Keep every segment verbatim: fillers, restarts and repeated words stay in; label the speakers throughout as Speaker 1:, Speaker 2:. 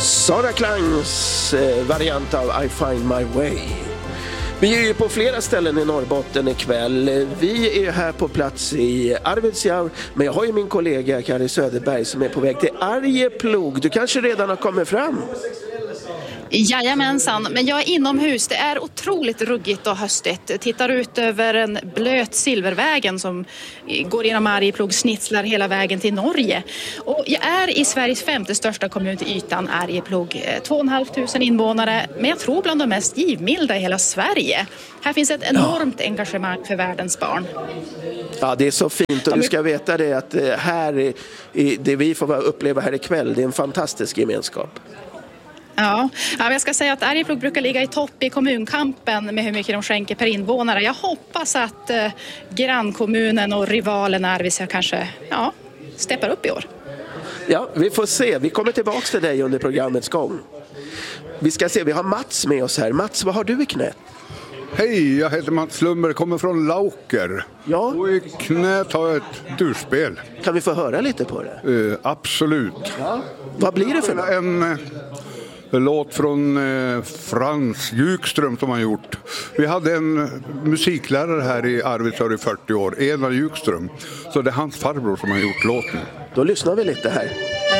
Speaker 1: Sara Klangs eh, variant av I Find My Way. Vi är ju på flera ställen i Norrbotten ikväll. Vi är här på plats i Arvidsjaur, men jag har ju min kollega Kari Söderberg som är på väg till Arjeplog. Du kanske redan har kommit fram?
Speaker 2: Jajamensan, men jag är inomhus. Det är otroligt ruggigt och höstigt. Tittar ut över en blöt Silvervägen som går genom Arjeplog, snitslar hela vägen till Norge. Och jag är i Sveriges femte största kommun till ytan, Arjeplog. Två och en halv tusen invånare, men jag tror bland de mest givmilda i hela Sverige. Här finns ett enormt ja. engagemang för världens barn.
Speaker 1: Ja, det är så fint, och du ska veta det att här i det vi får uppleva här ikväll, det är en fantastisk gemenskap.
Speaker 2: Ja, jag ska säga att Arjeplog brukar ligga i topp i kommunkampen med hur mycket de skänker per invånare. Jag hoppas att eh, grannkommunen och rivalen Arvidsjaur kanske ja, steppar upp i år.
Speaker 1: Ja, vi får se. Vi kommer tillbaka till dig under programmets gång. Vi ska se, vi har Mats med oss här. Mats, vad har du i knät?
Speaker 3: Hej, jag heter Mats Lundberg, kommer från Lauker.
Speaker 1: Ja.
Speaker 3: Och i knät har jag ett durspel.
Speaker 1: Kan vi få höra lite på det?
Speaker 3: Uh, absolut.
Speaker 1: Ja. Vad blir det för något?
Speaker 3: En... Uh, låt från eh, Frans Jukström som han gjort. Vi hade en musiklärare här i Arvidsjaur i fyrtio år, Ena Jukström. Så det är hans farbror som har gjort låten.
Speaker 1: Då lyssnar vi lite här.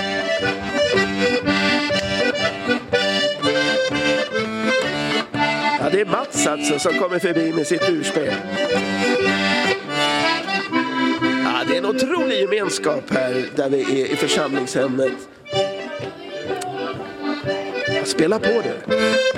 Speaker 1: Ja, det är Mats alltså som kommer förbi med sitt urspel. Ja, det är en otrolig gemenskap här där vi är i församlingshemmet. Spela på det.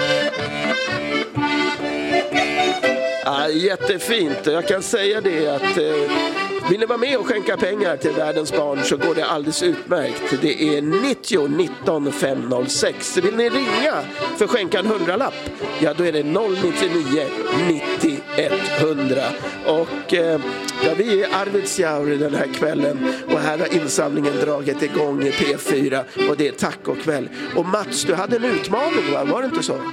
Speaker 1: Ja, jättefint. Jag kan säga det att eh, vill ni vara med och skänka pengar till världens barn så går det alldeles utmärkt. Det är nittio nitton femhundrasex. Vill ni ringa för skänka en hundralapp? Ja, då är det noll nittionio nittio etthundra. Och eh, ja, vi är i Arvidsjaur den här kvällen och här har insamlingen dragit igång i P fyra och det är tack och kväll. Och Mats, du hade en utmaning, va? Var det inte så?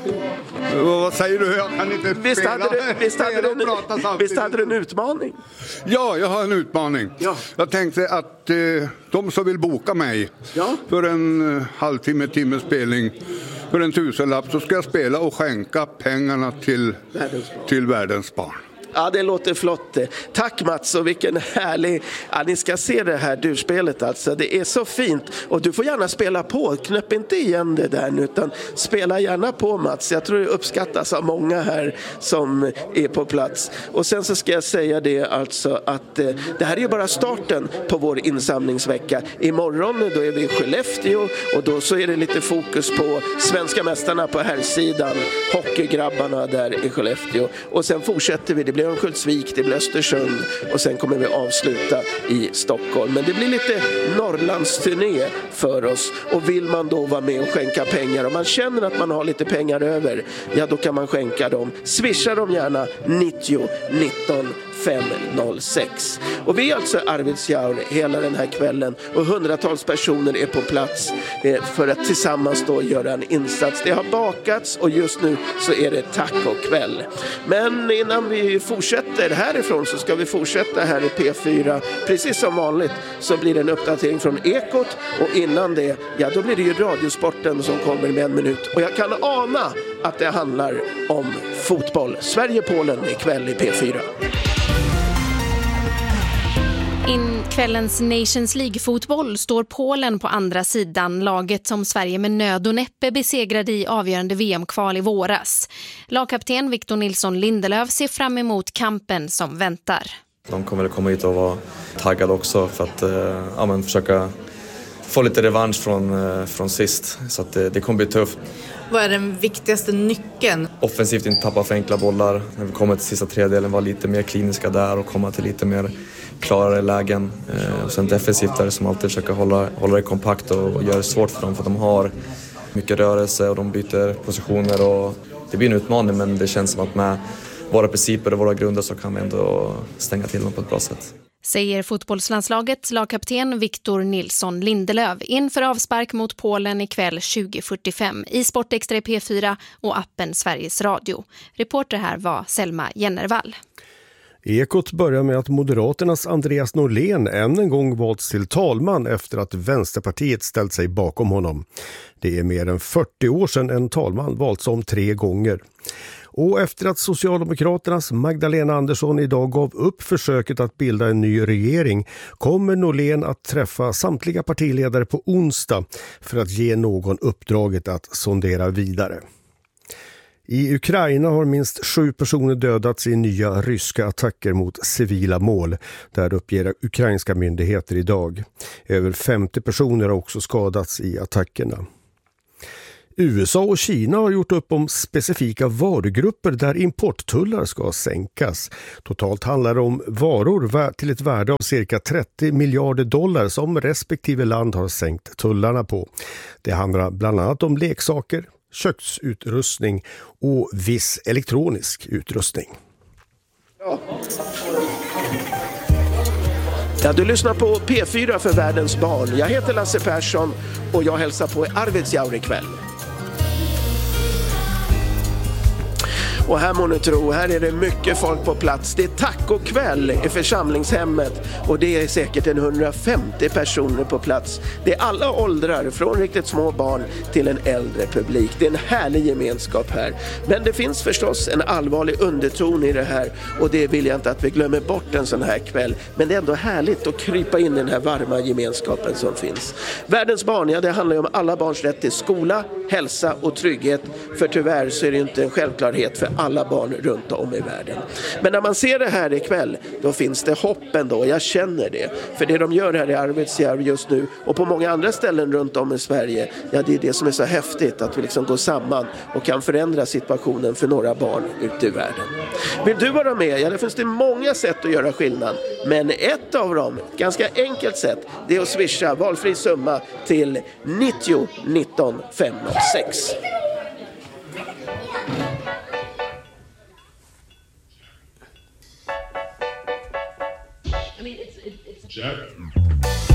Speaker 3: Vad säger du? Jag kan inte
Speaker 1: visst
Speaker 3: spela.
Speaker 1: Hade du, visst, hade du en, visst hade du en utmaning?
Speaker 3: Ja, jag har en utmaning.
Speaker 1: Ja.
Speaker 3: Jag tänkte att eh, de som vill boka mig
Speaker 1: ja.
Speaker 3: för en eh, halvtimme, timme spelning för en tusenlapp så ska jag spela och skänka pengarna till världens barn. Till världens barn.
Speaker 1: Ja, det låter flott. Tack Mats, och vilken härlig... Ja, ni ska se det här durspelet alltså. Det är så fint. Och du får gärna spela på. Knöpp inte igen det där nu, utan spela gärna på Mats. Jag tror det uppskattas av många här som är på plats. Och sen så ska jag säga det alltså att eh, det här är ju bara starten på vår insamlingsvecka. Imorgon då är vi i Skellefteå och då så är det lite fokus på svenska mästarna på här sidan. Hockeygrabbarna där i Skellefteå. Och sen fortsätter vi. Det blir Örnsköldsvik, det blir Östersund och sen kommer vi avsluta i Stockholm. Men det blir lite Norrlandsturné för oss, och vill man då vara med och skänka pengar, om man känner att man har lite pengar över, ja då kan man skänka dem. Swisha dem gärna nittio nitton femhundrasex. Och vi är alltså Arvidsjaur hela den här kvällen och hundratals personer är på plats för att tillsammans då göra en insats. Det har bakats och just nu så är det tack och kväll. Men innan vi fortsätter härifrån så ska vi fortsätta här i P fyra. Precis som vanligt så blir det en uppdatering från Ekot, och innan det, ja då blir det ju Radiosporten som kommer med en minut. Och jag kan ana att det handlar om fotboll. Sverige-Polen ikväll i P fyra.
Speaker 4: In kvällens Nations League-fotboll står Polen på andra sidan, laget som Sverige med nöd och näppe besegrade i avgörande V M-kval i våras. Lagkapten Victor Nilsson Lindelöf ser fram emot kampen som väntar.
Speaker 5: De kommer att komma hit och vara taggade också för att ja, men försöka få lite revansch från, från sist, så att det, det kommer bli tufft.
Speaker 6: Vad är den viktigaste nyckeln?
Speaker 5: Offensivt inte tappa för enkla bollar. När vi kommer till sista tredjedelen var lite mer kliniska där och komma till lite mer klarare lägen. Eh, och sen defensivt där som alltid försöka hålla, hålla det kompakt och, och göra det svårt för dem, för att de har mycket rörelse och de byter positioner. Och det blir en utmaning, men det känns som att med våra principer och våra grunder så kan vi ändå stänga till dem på ett bra sätt.
Speaker 4: Säger fotbollslandslagets lagkapten Victor Nilsson Lindelöf inför avspark mot Polen ikväll tjugo fyrtiofem i Sportextra P fyra och appen Sveriges Radio. Reporter här var Selma Jennervall.
Speaker 7: Ekot börjar med att Moderaternas Andreas Norlén än en gång valts till talman efter att Vänsterpartiet ställt sig bakom honom. Det är mer än fyrtio år sedan en talman valts om tre gånger. Och efter att Socialdemokraternas Magdalena Andersson idag gav upp försöket att bilda en ny regering kommer Norlén att träffa samtliga partiledare på onsdag för att ge någon uppdraget att sondera vidare. I Ukraina har minst sju personer dödats i nya ryska attacker mot civila mål. Där uppger ukrainska myndigheter idag. Över femtio personer har också skadats i attackerna. U S A och Kina har gjort upp om specifika varugrupper där importtullar ska sänkas. Totalt handlar det om varor till ett värde av cirka trettio miljarder dollar som respektive land har sänkt tullarna på. Det handlar bland annat om leksaker, köksutrustning och viss elektronisk utrustning.
Speaker 1: Ja. Ja, du lyssnar på P fyra för världens barn. Jag heter Lasse Persson och jag hälsar på Arvidsjaur ikväll. Och här må ni tro, här är det mycket folk på plats. Det är tacokväll i församlingshemmet och det är säkert en hundrafemtio personer på plats. Det är alla åldrar, från riktigt små barn till en äldre publik. Det är en härlig gemenskap här. Men det finns förstås en allvarlig underton i det här och det vill jag inte att vi glömmer bort en sån här kväll. Men det är ändå härligt att krypa in i den här varma gemenskapen som finns. Världens barn, ja, det handlar ju om alla barns rätt till skola, hälsa och trygghet. För tyvärr så är det inte en självklarhet för alla barn runt om i världen. Men när man ser det här ikväll, då finns det hopp ändå. Jag känner det. För det de gör här i Arvidsjaur just nu och på många andra ställen runt om i Sverige, ja, det är det som är så häftigt, att vi liksom går samman och kan förändra situationen för några barn ute i världen. Vill du vara med? Ja, det finns det många sätt att göra skillnad. Men ett av dem, ganska enkelt sätt, det är att swisha valfri summa till nittio nitton femhundrasex.
Speaker 8: Jack.